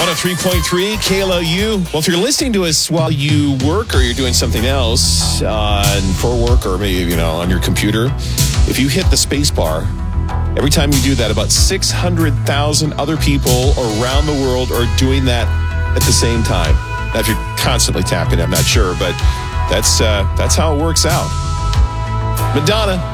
103.3 KLOU. Well, if you're listening to us while you work or you're doing something else for work or maybe, on your computer, if you hit the space bar, every time you do that, about 600,000 other people around the world are doing that at the same time. Now, if you're constantly tapping, I'm not sure, but that's how it works out. Madonna.